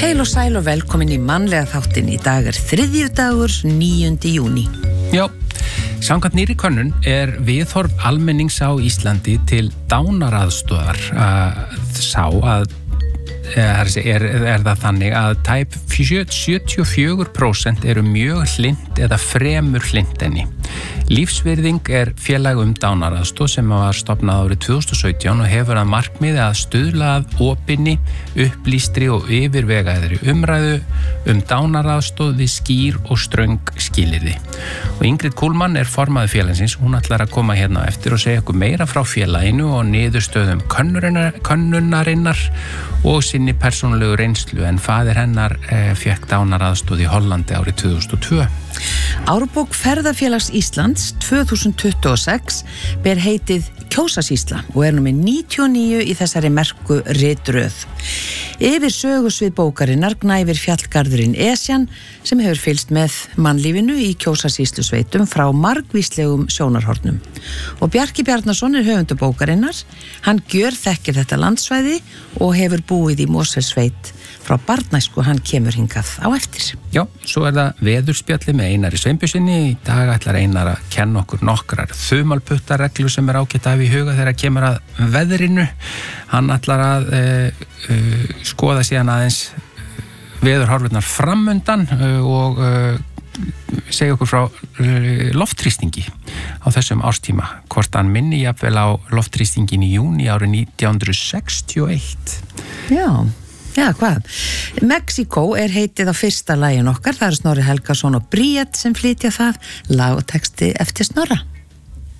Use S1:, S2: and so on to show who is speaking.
S1: Heil og sæl og velkomin í mannlega þáttinn. Í dag 3. 9. júní.
S2: Já, samkvæmt nýrri könnun viðhorf almennings á Íslandi til dánaraðstoðar það þannig að tæp 74% eru mjög hlynnt eða fremur hlynnt henni. Lífsvirðing félag dánaraðstoð sem var stofnað árið 2017 og hefur að markmiði að stuðla að opinni, upplýstri og yfirvegaðri umræðu dánaraðstoð við skýr og ströng skilyrði. Og Ingrid Kuhlmann formaður félagsins, hún ætlar að koma hérna eftir og segja okkur meira frá félaginu og niðurstöðum könnunarinnar og sinni persónulegu reynslu, en faðir hennar fékk dánaraðstoð í Hollandi árið 2002.
S1: Árbók Ferðafélags Íslands 2026 ber heitið Kjósasýsla og númer 99 í þessari merku ritröð. Yfir sögusvið bókarinnar gnæfir fjallgarðurinn Esjan sem hefur fylgst með mannlífinu í Kjósasýslusveitum frá margvíslegum sjónarhornum. Og Bjarki Bjarnason höfundur bókarinnar. Hann gjörþekkir þetta landsvæði og hefur búið í Mosfellssveit frá barnæsku, hann kemur hingað á eftir.
S2: Já, svo það veðurspjalli með Einari Sveinbjörnssyni. Í dag ætlar Einar að kenna okkur nokkrar þumalputtareglu sem ágætt af í huga þegar kemur að veðrinu. Hann ætlar að skoða síðan aðeins veðurhorfurnar framundan og segja okkur frá loftþrýstingi á þessum árstíma. Hvort hann minni jafnvel á loftþrýstingin í júní árið 1961.
S1: Já, hvað? Mexíkó heitið á fyrsta lagin okkar. Það Snorri Helgason og Bríett sem flytja það. Lag og texti eftir Snorra.